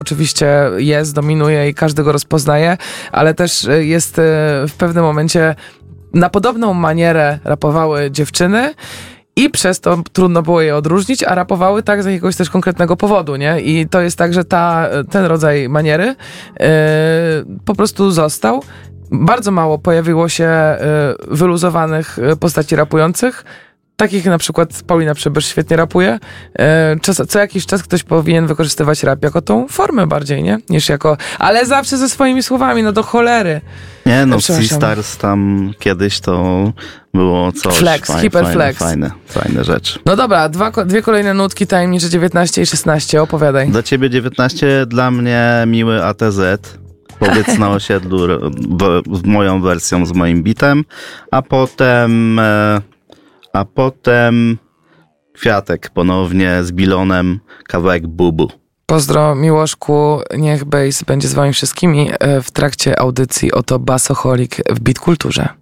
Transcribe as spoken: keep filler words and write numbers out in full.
oczywiście jest, dominuje i każdy go rozpoznaje, ale też jest w pewnym momencie na podobną manierę rapowały dziewczyny i przez to trudno było je odróżnić, a rapowały tak z jakiegoś też konkretnego powodu, nie? I to jest tak, że ta, ten rodzaj maniery yy, po prostu został. Bardzo mało pojawiło się yy, wyluzowanych postaci rapujących, takich na przykład Paulina Przybysz świetnie rapuje. Czas, co jakiś czas ktoś powinien wykorzystywać rap jako tą formę bardziej, nie? Niż jako... Ale zawsze ze swoimi słowami, no do cholery. Nie, no Seastars tam kiedyś to było coś. Flex, fajne, hiperflex. Fajne, fajne rzeczy. No dobra, dwa, dwie kolejne nutki, tajemnicze dziewiętnaście i szesnaście, opowiadaj. Dla ciebie dziewiętnaście, dla mnie miły A T Z. Powiedz na osiedlu z moją wersją, z moim bitem, a potem... A potem Kwiatek ponownie z Bilonem, kawałek Bubu. Pozdro Miłoszku, niech Bass będzie z wami wszystkimi w trakcie audycji Oto Basoholik w Beat Kulturze.